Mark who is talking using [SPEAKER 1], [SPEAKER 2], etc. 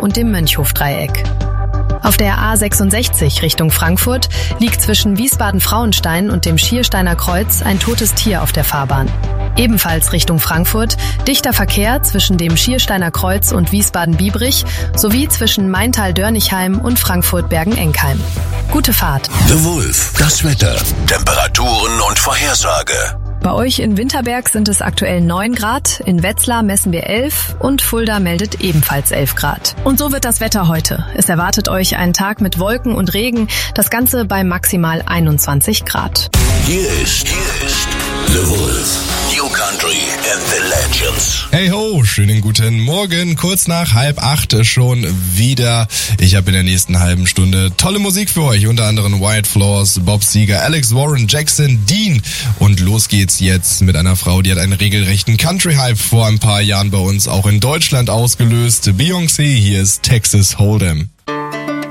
[SPEAKER 1] und dem Mönchhofdreieck. Auf der A66 Richtung Frankfurt liegt zwischen Wiesbaden-Frauenstein und dem Schiersteiner Kreuz ein totes Tier auf der Fahrbahn. Ebenfalls Richtung Frankfurt dichter Verkehr zwischen dem Schiersteiner Kreuz und Wiesbaden-Biebrich sowie zwischen Maintal-Dörnichheim und Frankfurt-Bergen-Enkheim. Gute Fahrt.
[SPEAKER 2] The Wolf, das Wetter, Temperaturen und Vorhersage.
[SPEAKER 1] Bei euch in Winterberg sind es aktuell 9 Grad, in Wetzlar messen wir 11 und Fulda meldet ebenfalls 11 Grad. Und so wird das Wetter heute. Es erwartet euch ein Tag mit Wolken und Regen, das Ganze bei maximal 21 Grad.
[SPEAKER 2] Hier ist The Wolf, New Country and the Legends.
[SPEAKER 3] Hey ho, schönen guten Morgen, kurz nach 7:30 schon wieder. Ich habe in der nächsten halben Stunde tolle Musik für euch, unter anderem White Floors, Bob Seger, Alex Warren, Jackson Dean. Und los geht's jetzt mit einer Frau, die hat einen regelrechten Country-Hype vor ein paar Jahren bei uns auch in Deutschland ausgelöst. Beyoncé, hier ist Texas Hold'em.